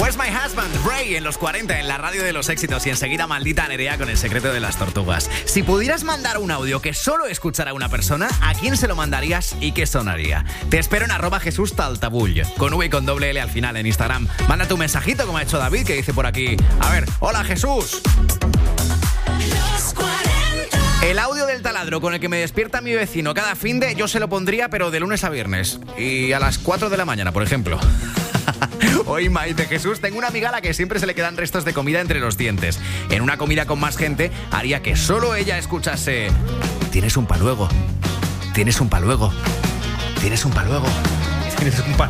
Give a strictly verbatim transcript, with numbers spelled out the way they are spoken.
Where's My Husband? Ray en los cuarenta en la radio de los éxitos y enseguida Maldita Nerea con El secreto de las tortugas. Si pudieras mandar un audio que solo escuchara una persona, ¿a quién se lo mandarías y qué sonaría? Te espero en arroba Jesús Taltabull, con V y con doble L al final en Instagram. Manda tu mensajito como ha hecho David, que dice por aquí: a ver, hola Jesús. El audio del taladro con el que me despierta mi vecino cada finde, yo se lo pondría, pero de lunes a viernes. Y a las cuatro de la mañana, por ejemplo. Hoy Maíz de Jesús, tengo una amiga a la que siempre se le quedan restos de comida entre los dientes. En una comida con más gente, haría que solo ella escuchase: tienes un paluego, tienes un paluego, tienes un paluego, tienes un paluego.